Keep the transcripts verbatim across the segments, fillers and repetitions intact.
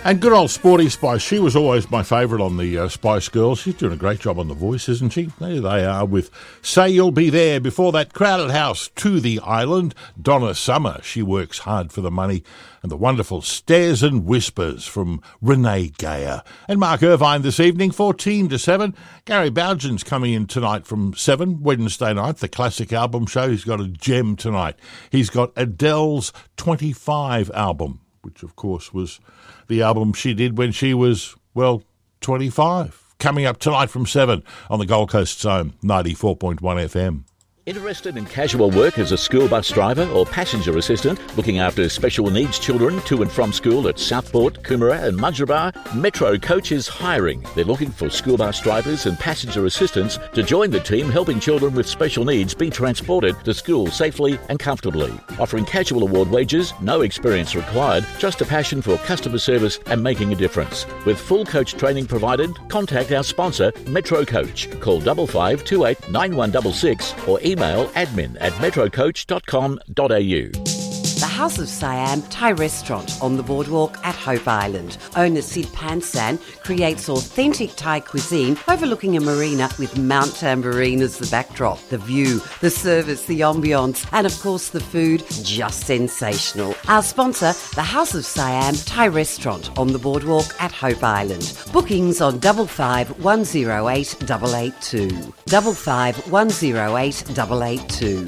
And good old Sporty Spice. She was always my favourite on the uh, Spice Girls. She's doing a great job on The Voice, isn't she? There they are with Say You'll Be There. Before that, Crowded House, To the Island. Donna Summer, She Works Hard for the Money. And the wonderful Stares and Whispers from Renee Geyer. And Mark Irvine this evening, fourteen to seven. Gary Bougen's coming in tonight from seven, Wednesday night, the classic album show. He's got a gem tonight. He's got Adele's twenty-five album, which of course was the album she did when she was, well, twenty-five. Coming up tonight from seven on the Gold Coast Zone, ninety-four point one F M. Interested in casual work as a school bus driver or passenger assistant, looking after special needs children to and from school at Southport, Coomera and Mudgeeraba? Metro Coach is hiring. They're looking for school bus drivers and passenger assistants to join the team helping children with special needs be transported to school safely and comfortably. Offering casual award wages, no experience required, just a passion for customer service and making a difference. With full coach training provided, contact our sponsor, Metro Coach. Call five five two eight nine one six six or email admin at metrocoach dot com dot a u. The House of Siam Thai restaurant on the boardwalk at Hope Island. Owner Sid Pansan creates authentic Thai cuisine overlooking a marina with Mount Tambourine as the backdrop. The view, the service, the ambience, and of course the food, just sensational. Our sponsor, the House of Siam Thai restaurant on the boardwalk at Hope Island. Bookings on double five one zero eight double eight two. Double five one zero eight double eight two.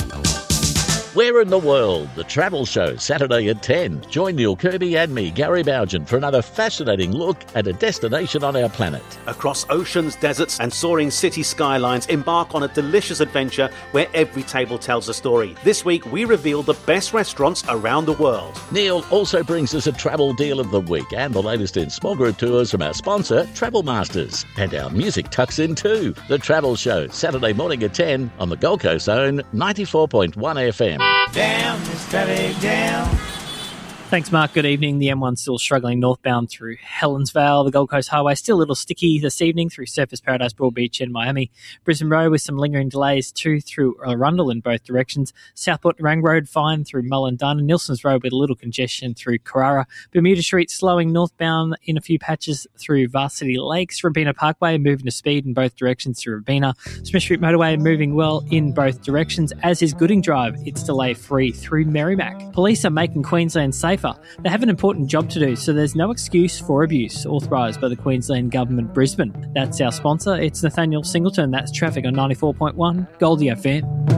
Where in the world? The Travel Show, Saturday at ten. Join Neil Kirby and me, Gary Bougen, for another fascinating look at a destination on our planet. Across oceans, deserts and soaring city skylines, embark on a delicious adventure where every table tells a story. This week, we reveal the best restaurants around the world. Neil also brings us a travel deal of the week and the latest in small group tours from our sponsor, Travel Masters. And our music tucks in too. The Travel Show, Saturday morning at ten on the Gold Coast Zone, ninety-four point one F M. Down, Miss Daddy, down. Thanks, Mark. Good evening. The M one still struggling northbound through Helensvale. The Gold Coast Highway still a little sticky this evening through Surfers Paradise, Broadbeach and Miami. Brisbane Road with some lingering delays too through Arundel in both directions. Southport Rang Road fine through Mullendun. And Nilson's Road with a little congestion through Carrara. Bermuda Street slowing northbound in a few patches through Varsity Lakes. Robina Parkway moving to speed in both directions through Robina. Smith Street Motorway moving well in both directions, as is Gooding Drive. It's delay free through Merrimack. Police are making Queensland safer. They have an important job to do, so there's no excuse for abuse. Authorised by the Queensland Government, Brisbane. That's our sponsor. It's Nathaniel Singleton. That's traffic on ninety-four point one Goldie F M.